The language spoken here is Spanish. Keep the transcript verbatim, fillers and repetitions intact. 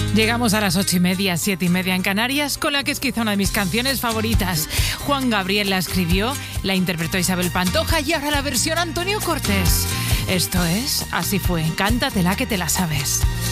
Llegamos a las ocho y media, siete y media en Canarias, con la que es quizá una de mis canciones favoritas. Juan Gabriel la escribió, la interpretó Isabel Pantoja y ahora la versión Antonio Cortés. Esto es Así fue, cántatela que te la sabes.